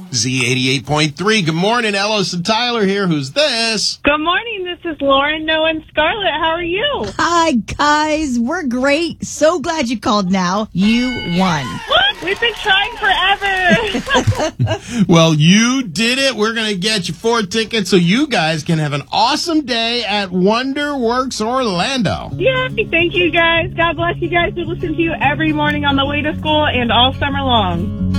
Z88.3. Good morning, Ellis and Tyler here. Who's this? Good morning. This is Lauren, Noah, and Scarlett. How are you? Hi, guys. We're great. So glad you called now. You won. We've been trying forever. Well, you did it. We're going to get you 4 tickets so you guys can have an awesome day at WonderWorks Orlando. Yeah, thank you guys. God bless you guys. We listen to you every morning on the way to school and all summer long.